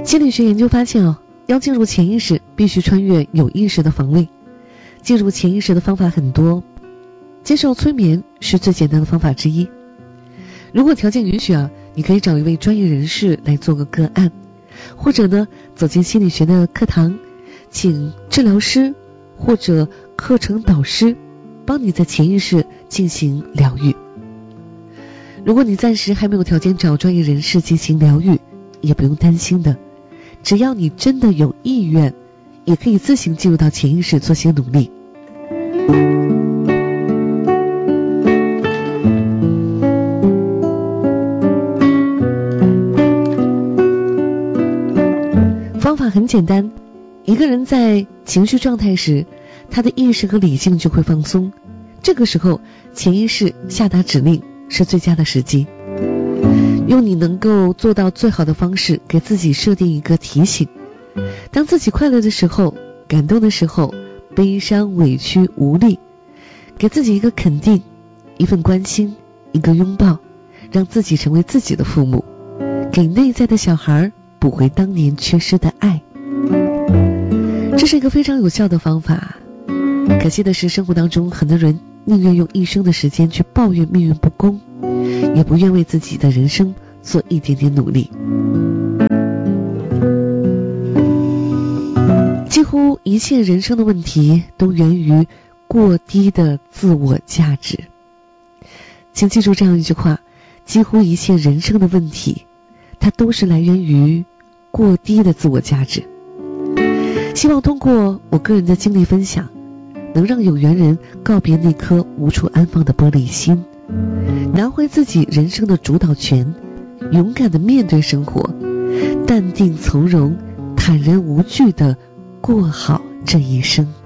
心理学研究发现要进入潜意识必须穿越有意识的防卫。进入潜意识的方法很多，接受催眠是最简单的方法之一。如果条件允许你可以找一位专业人士来做个案，或者呢走进心理学的课堂，请治疗师或者课程导师帮你在潜意识进行疗愈。如果你暂时还没有条件找专业人士进行疗愈，也不用担心的，只要你真的有意愿，也可以自行进入到潜意识做些努力。方法很简单，一个人在情绪状态时，他的意识和理性就会放松，这个时候潜意识下达指令是最佳的时机。用你能够做到最好的方式给自己设定一个提醒，当自己快乐的时候，感动的时候，悲伤、委屈、无力，给自己一个肯定，一份关心，一个拥抱，让自己成为自己的父母，给内在的小孩补回当年缺失的爱。这是一个非常有效的方法，可惜的是生活当中很多人宁愿用一生的时间去抱怨命运不公，也不愿为自己的人生做一点点努力。几乎一切人生的问题都源于过低的自我价值。请记住这样一句话，几乎一切人生的问题，它都是来源于过低的自我价值。希望通过我个人的经历分享，能让有缘人告别那颗无处安放的玻璃心，拿回自己人生的主导权，勇敢地面对生活，淡定从容，坦然无惧地过好这一生。